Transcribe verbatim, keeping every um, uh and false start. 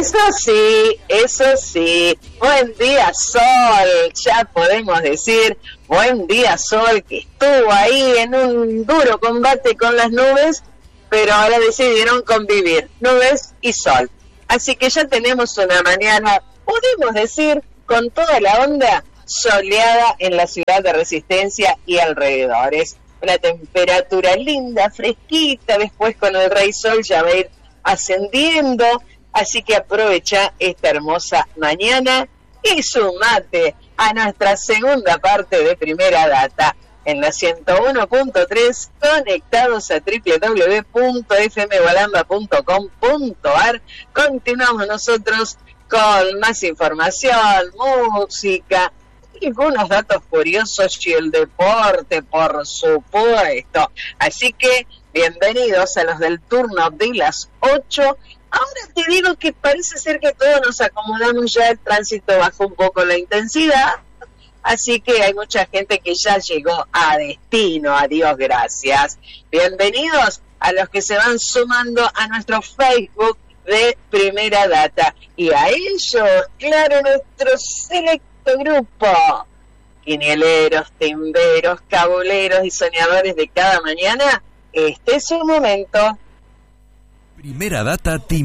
Eso sí, eso sí. Buen día, Sol. Ya podemos decir, buen día, Sol, que estuvo ahí en un duro combate con las nubes, pero ahora decidieron convivir, nubes y sol. Así que ya tenemos una mañana, podemos decir, con toda la onda soleada en la ciudad de Resistencia y alrededores. Una temperatura linda, fresquita, después con el Rey Sol ya va a ir ascendiendo, así que aprovecha esta hermosa mañana y sumate a nuestra segunda parte de Primera Data en la ciento uno punto tres, conectados a doble u doble u doble u punto f m gualamba punto com punto a r. Continuamos nosotros con más información, música, algunos datos curiosos y el deporte, por supuesto. Así que bienvenidos a los del turno de las ocho. Ahora te digo que parece ser que todos nos acomodamos ya, el tránsito bajó un poco la intensidad, así que hay mucha gente que ya llegó a destino, a Dios gracias. Bienvenidos a los que se van sumando a nuestro Facebook de Primera Data, y a ellos, claro, nuestro selecto grupo, quinieleros, timberos, cabuleros y soñadores de cada mañana. Este es su momento. Primera Data Team.